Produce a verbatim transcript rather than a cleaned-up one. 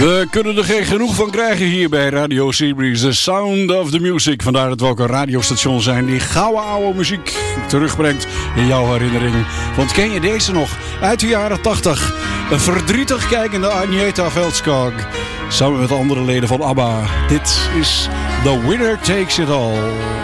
We kunnen er geen genoeg van krijgen hier bij Radio Seabreeze. The Sound of the Music. Vandaar dat we ook een radiostation zijn die gouden oude muziek terugbrengt in jouw herinnering. Want ken je deze nog? Uit de jaren tachtig. Een verdrietig kijkende Agneta Veldskog. Samen met andere leden van ABBA. Dit is The Winner Takes It All.